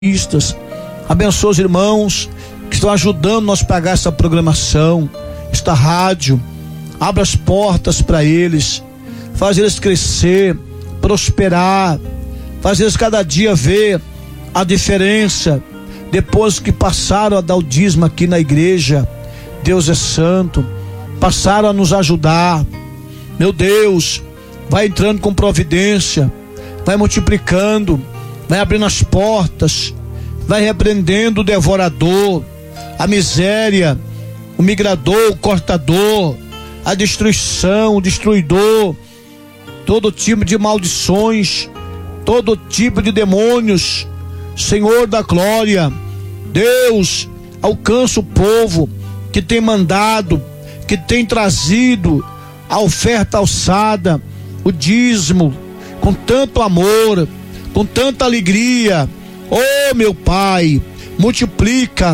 Abençoa os irmãos que estão ajudando nós a pagar essa programação, esta rádio. Abra as portas para eles, faz eles crescer, prosperar, faz eles cada dia ver a diferença depois que passaram a dar o dízimo aqui na igreja. Deus é santo, passaram a nos ajudar. Meu Deus, vai entrando com providência, vai multiplicando, vai abrindo as portas, vai repreendendo o devorador, a miséria, o migrador, o cortador, a destruição, o destruidor, todo tipo de maldições, todo tipo de demônios. Senhor da glória, Deus, alcança o povo que tem mandado, que tem trazido a oferta alçada, o dízimo, com tanto amor, com tanta alegria. Oh, meu Pai, multiplica,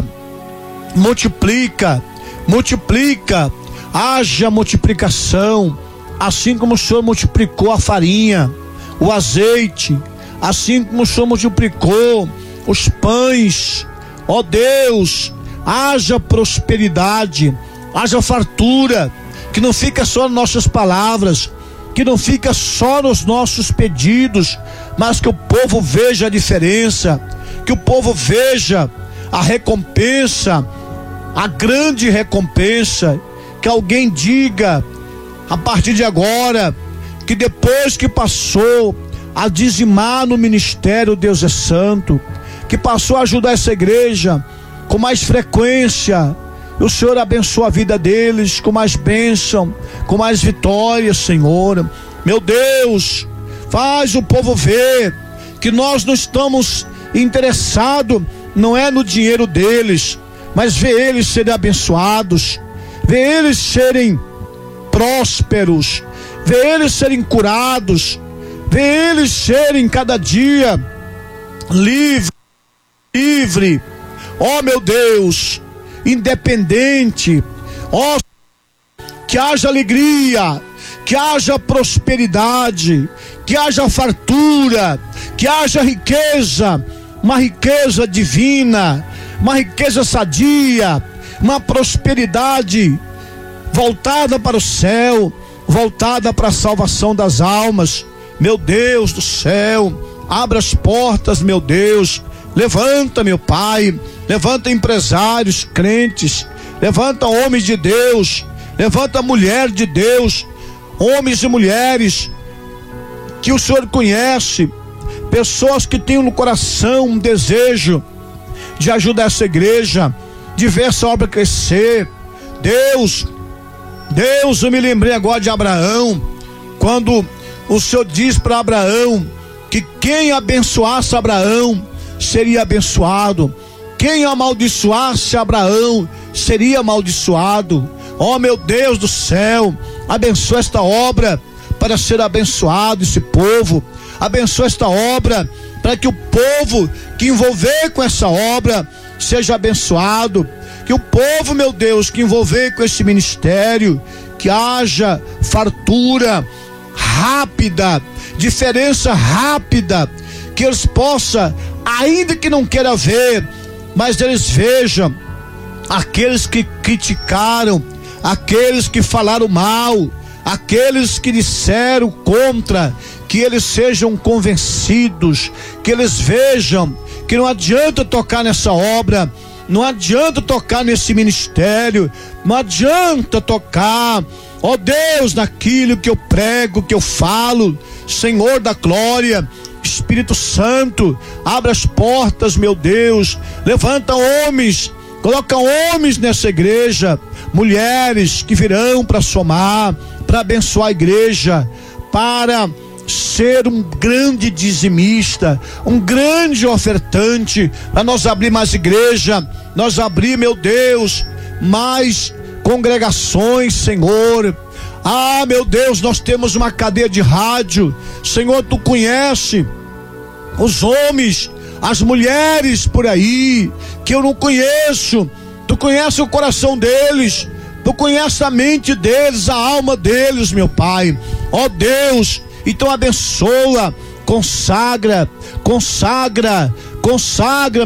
multiplica, multiplica, haja multiplicação, assim como o Senhor multiplicou a farinha, o azeite, assim como o Senhor multiplicou os pães. Ó Deus, haja prosperidade, haja fartura, que não fica só nas nossas palavras, que não fica só nos nossos pedidos, mas que o povo veja a diferença, que o povo veja a recompensa, a grande recompensa, que alguém diga a partir de agora, que depois que passou a dizimar no ministério Deus é Santo, que passou a ajudar essa igreja com mais frequência, o Senhor abençoa a vida deles com mais bênção, com mais vitória, Senhor. Meu Deus, faz o povo ver que nós não estamos interessados, não é no dinheiro deles, mas ver eles serem abençoados, ver eles serem prósperos, ver eles serem curados, ver eles serem cada dia livre. Ó meu Deus, independente. Ó, que haja alegria, que haja prosperidade, que haja fartura, que haja riqueza, uma riqueza divina, uma riqueza sadia, uma prosperidade voltada para o céu, voltada para a salvação das almas. Meu Deus do céu, abra as portas, meu Deus, levanta, meu Pai, levanta empresários crentes, levanta homens de Deus, levanta mulher de Deus, homens e mulheres que o Senhor conhece, pessoas que têm no coração um desejo de ajudar essa igreja, de ver essa obra crescer. Deus, eu me lembrei agora de Abraão, quando o Senhor diz para Abraão que quem abençoasse Abraão seria abençoado, quem amaldiçoasse Abraão seria amaldiçoado. Oh meu Deus do céu, abençoa esta obra para ser abençoado esse povo, abençoa esta obra para que o povo que envolver com essa obra seja abençoado, que o povo, meu Deus, que envolver com esse ministério, que haja fartura rápida, diferença rápida, que eles possam, ainda que não queira ver, mas eles vejam aqueles que criticaram, aqueles que falaram mal, aqueles que disseram contra, que eles sejam convencidos, que eles vejam que não adianta tocar nessa obra, não adianta tocar nesse ministério, não adianta tocar, ó Deus, naquilo que eu prego, que eu falo. Senhor da glória, Espírito Santo, abra as portas, meu Deus, levanta homens, coloca homens nessa igreja, mulheres que virão para somar, para abençoar a igreja, para ser um grande dizimista, um grande ofertante, para nós abrir mais igreja, nós abrir, meu Deus, mais congregações, Senhor. Ah, meu Deus, nós temos uma cadeia de rádio, Senhor, tu conhece os homens, as mulheres por aí, que eu não conheço, tu conhece o coração deles, tu conhece a mente deles, a alma deles, meu Pai. Ó Deus, então abençoa, consagra consagra